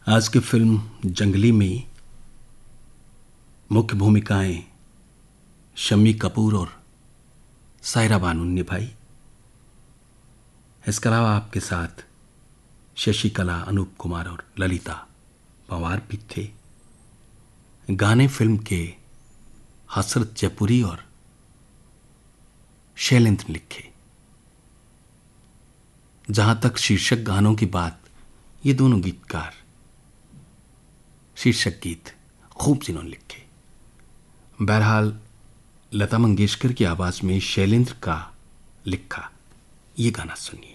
आज की फिल्म जंगली में मुख्य भूमिकाएं शम्मी कपूर और सायरा बानू ने निभाई। इसके अलावा आपके साथ शशिकला, अनूप कुमार और ललिता पंवार भी थे। गाने फिल्म के हसरत जयपुरी और शैलेंद्र ने लिखे। जहां तक शीर्षक गानों की बात, ये दोनों गीतकार शीर्षक गीत खूब जिन्होंने लिखे। बहरहाल लता मंगेशकर की आवाज में शैलेंद्र का लिखा ये गाना सुनिए।